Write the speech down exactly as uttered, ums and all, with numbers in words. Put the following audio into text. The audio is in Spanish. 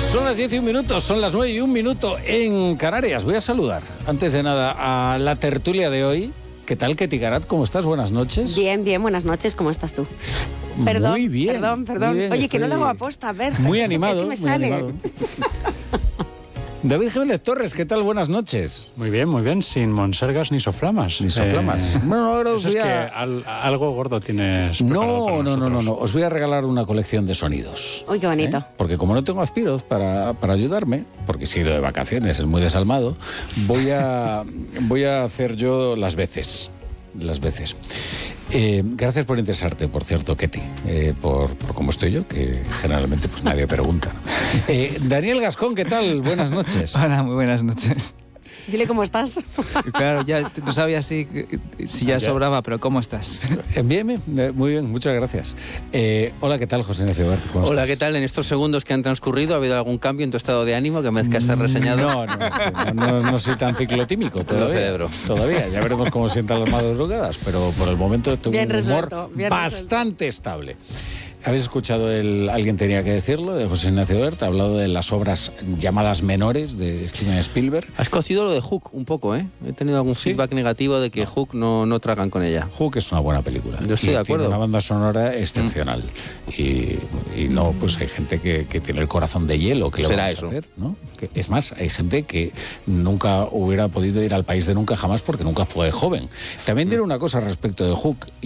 Son las diez y un minuto, son las nueve y un minuto en Canarias. Voy a saludar, antes de nada, a la tertulia de hoy. ¿Qué tal, Ketty Garat? ¿Cómo estás? Buenas noches. Bien, bien, buenas noches. ¿Cómo estás tú? Perdón, muy bien. Perdón, perdón. Muy bien, Oye, estoy que no lo hago aposta, a ver. Muy animado, es que me muy sale. animado. David Jiménez Torres, ¿qué tal? Buenas noches. Muy bien, muy bien, sin monsergas ni soflamas. Ni soflamas. Eh, bueno, ahora os eso voy es a... que al, algo gordo tienes preparado para No, no, no, no, nosotros. no. Os voy a regalar una colección de sonidos. Uy, qué bonito. ¿Eh? Porque como no tengo Azpiroz para, para ayudarme, porque he ido de vacaciones, es muy desalmado, voy a, voy a hacer yo las veces. Las veces. Eh, gracias por interesarte, por cierto, Ketty, eh, por, por cómo estoy yo, que generalmente pues nadie pregunta. Eh, Daniel Gascón, ¿qué tal? Buenas noches. Hola, muy buenas noches. Dile cómo estás. Claro, ya no sabía si, si ya sobraba, pero ¿cómo estás? Eh, bien, bien, muy bien, muchas gracias. Eh, hola, ¿qué tal, José Ignacio Bert? ¿Cómo Hola, estás? ¿qué tal? En estos segundos que han transcurrido, ¿ha habido algún cambio en tu estado de ánimo que merezca ser reseñado? No, no, no, no, no soy tan ciclotímico todavía. celebro. Todavía, ya veremos cómo sientan las madrugadas, pero por el momento tengo Bien un resuelto, humor bien bastante estable. ¿Habéis escuchado el Alguien tenía que decirlo, de José Ignacio Bert? Ha hablado de las obras llamadas menores de Steven Spielberg. Has cocido lo de Hook un poco, ¿eh? He tenido algún ¿Sí? feedback negativo de que No. Hook no, no tragan con ella. Hook es una buena película. Yo estoy y de acuerdo. Tiene una banda sonora excepcional. Mm. Y, y no, pues hay gente que, que tiene el corazón de hielo. Que le Será vamos a eso. hacer, ¿no? Que, es más, hay gente que nunca hubiera podido ir al país de nunca jamás porque nunca fue joven. También diré una cosa respecto de Hook.